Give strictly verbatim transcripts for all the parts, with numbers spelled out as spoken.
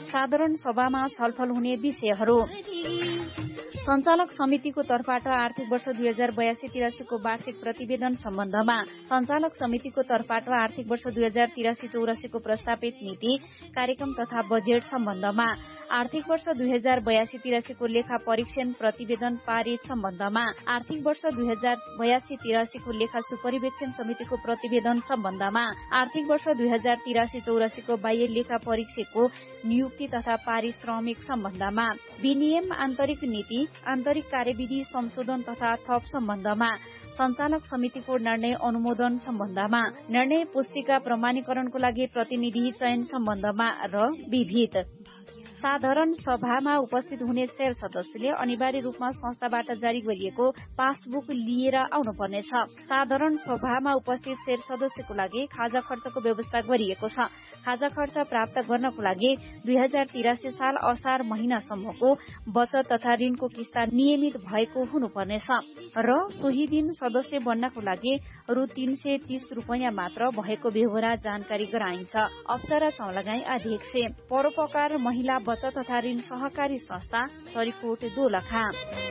साधारण सभामा छलफल हुने विषयहरू। सञ्चालक समितिको तर्फबाट आर्थिक वर्ष दुई हजार बयासी तिरासीको वार्षिक प्रतिवेदन सम्बन्धमा सञ्चालक समितिको तर्फबाट आर्थिक वर्ष दुई हजार तिरासी चौरासीको प्रस्तावित नीति कार्यक्रम तथा बजेट सम्बन्धमा आर्थिक वर्ष दुई हजार बयासी तिरासीको लेखा परीक्षण प्रतिवेदन पारित सम्बन्धमा आर्थिक वर्ष दुई हजार बयासी तिरासीको लेखा सुपरिवेक्षण समितिको प्रतिवेदन सम्बन्धमा आर्थिक वर्ष दुई हजार तिरासी चौरासीको बाह्य लेखा परीक्षकको नियुक्ति तथा पारिश्रमिक सम्बन्धमा विनियम आन्तरिक नीति आन्तरिक कार्यविधि संशोधन तथा थप सम्बन्धमा सञ्चालक समितिको निर्णय अनुमोदन सम्बन्धमा निर्णय पुस्तिका प्रमाणीकरणको लागि प्रतिनिधि चयन सम्बन्धमा र विविध साधारण सभामा उपस्थित हुने शेयर सदस्यले अनिवार्य रूपमा संस्थाबाट जारी गरिएको पासबुक लिएर आउनुपर्नेछ। साधारण सभामा उपस्थित शेयर सदस्यको लागि खाजा खर्चको व्यवस्था गरिएको छ। खाजा खर्च प्राप्त गर्नको लागि दुई हजार तिरासी साल असार महिनासम्मको बचत तथा ऋणको किस्ता नियमित भएको हुनुपर्नेछ र सोही दिन सदस्य बन्नको लागि रु तीन सय तीस रूपियाँ मात्र भएको बेहोरा जानकारी गराइन्छ। अप्सरा चौलागाई अध्यक्ष परोपकार महिला बचत तथा ऋण सहकारी संस्था सरीकोट दोलखा।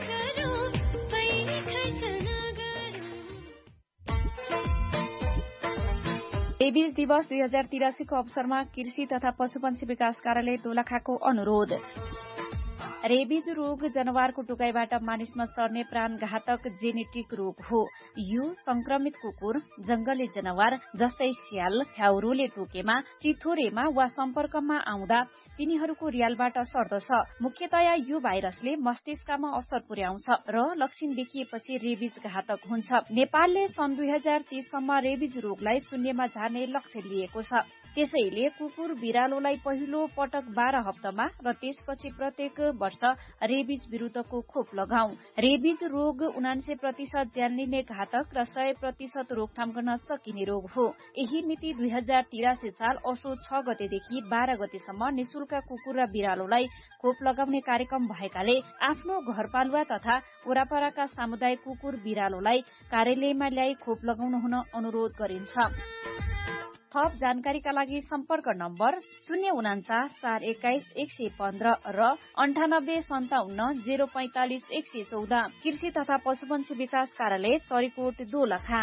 रेबिज दिवस दुई हजार तिरासीको अवसरमा कृषि तथा पशुपन्छी विकास कार्यालय दोलखाको अनुरोध। रेबिज रोग जनावरको टुकाइबाट मानिसमा सर्ने प्राणघातक जेनेटिक रोग हो। यो संक्रमित कुकुर जंगली जनावर जस्तै स्याल ह्याउरोले टोकेमा चिथोरेमा वा सम्पर्कमा आउँदा तिनीहरूको रियालबाट सर्दछ। मुख्यतया यो भाइरसले मस्तिष्कमा असर पुर्याउँछ र लक्षण देखिएपछि रेबिज घातक हुन्छ। नेपालले सन् दुई हजार तीससम्म रेबिज रोगलाई शून्यमा झार्ने लक्ष्य लिएको छ। त्यसैले कुकुर बिरालोलाई पहिलो पटक बाह्र हप्तामा र त्यसपछि प्रत्येक वर्ष रेबिज विरूद्धको खोप लगाऊ। रेबिज रोग उनान्सय प्रतिशत ज्यान लिने घातक र सय प्रतिशत रोकथाम गर्न सकिने रोग हो। यही मिति दुई हजार तिरासी साल असोज छ गतेदेखि बाह्र गतेसम्म निशुल्क कुकुर र बिरालोलाई खोप लगाउने कार्यक्रम भएकाले आफ्नो घरपालुवा तथा वरापराका सामुदायिक कुकुर बिरालोलाई कार्यालयमा ल्याई खोप लगाउन हुन अनुरोध गरिन्छ। थप जानकारीका लागि सम्पर्क नम्बर शून्य उनाचास चार एक्काइस एक सय पन्ध्र र अन्ठानब्बे सन्ताउन्न जेरो पैंतालिस एक सय चौध। कृषि तथा पशुपन्छी विकास कार्यालय चरीकोट दोलखा।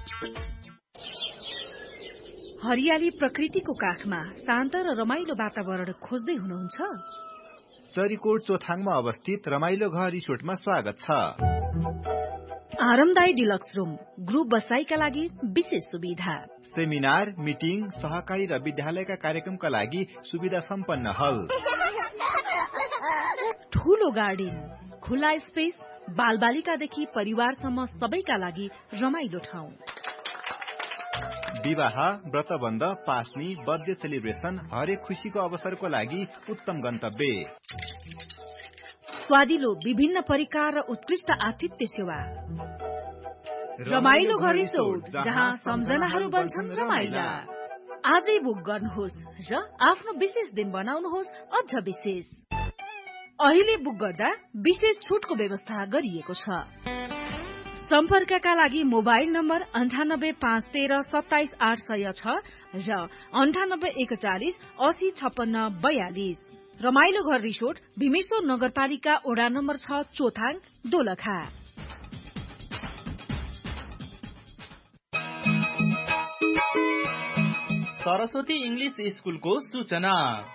हरियाली प्रकृतिको काखमा शान्त र रमाइलो वातावरण खोज्दै हुनुहुन्छ? चरीकोट चोथाङमा अवस्थित रमाइलो घर रिसोर्टमा स्वागत छ। आरामदायी डिलक्स रूम, ग्रुप बसाईका लागि विशेष सुविधा, सेमिनार, मिटिङ, सहकारी र विद्यालयका कार्यक्रमका लागि सुविधा सम्पन्न हल, ठूलो गार्डन, खुला स्पेस, बालबालिकादेखि परिवारसम्म सबैका लागि रमाइलो ठाउँ, विवाह, व्रतबन्ध, पास्नी, बर्थडे सेलिब्रेसन, हरेक खुशीको अवसरको लागि उत्तम गन्तव्य, स्वादिलो विभिन्न परिकार र उत्कृष्ट आतिथ्य सेवा। रमाइलो घर रिसोर्ट, जहाँ सम्झनाहरू बन्छन् रमाइला। आजै बुक गर्नुहोस् र आफ्नो विशेष दिन बनाउनुहोस् अझ विशेष। अहिले बुक गर्दा विशेष छुटको व्यवस्था गरिएको छ। सम्पर्कका लागि मोबाइल नम्बर अन्ठानब्बे पाँच तेह्र सत्ताइस आठ सय छ र अन्ठानब्बे एकचालिस असी छप्पन्न बयालिस। रमाइलो घर रिसोर्ट, भीमेश्वर नगरपालिका ओडा नम्बर छ, चोथाङ, दोलखा। सरस्वती इंग्लिश स्कूलको सूचना।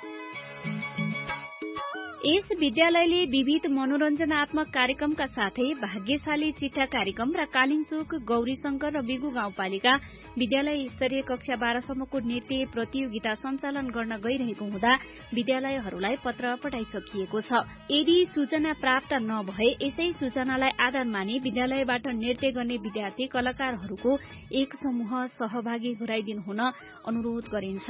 यस विद्यालयले विविध मनोरञ्जनात्मक कार्यक्रमका साथै भाग्यशाली चिट्ठा कार्यक्रम र कालिङचोक, गौरीशंकर र बिगु गाउँपालिका विद्यालय स्तरीय कक्षा बाह्रसम्मको नृत्य प्रतियोगिता सञ्चालन गर्न गइरहेको हुँदा विद्यालयहरूलाई पत्र पठाइसकिएको छ। यदि सूचना प्राप्त नभए यसै सूचनालाई आधार मानि विद्यालयबाट नृत्य गर्ने विद्यार्थी कलाकारहरूको एक समूह सहभागी गराइदिनु हुन अनुरोध गरिन्छ।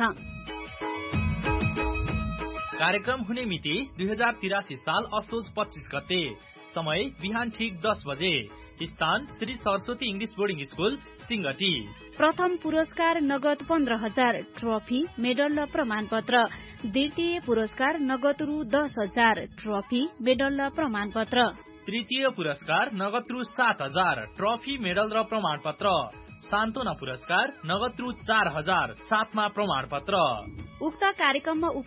कार्यक्रम हुने मिति दुई हजार तिरासी साल असोज पच्चीस गते। समय बिहान ठीक दस बजे। स्थान Shri Saraswati English boarding school, Singati. प्रथम पुरस्कार नगद पन्ध्र हजार, ट्रफी, मेडल र प्रमाणपत्र। द्वितीय पुरस्कार नगद रु दस हजार, ट्रफी, मेडल र प्रमाणपत्र। तृतीय पुरस्कार नगद रु सात हजार, ट्रफी, मेडल र प्रमाणपत्र। सान्त्वना पुरस्कार नगद रु चार हजार, साथमा प्रमाणपत्र। उक्त कार्यक्रममा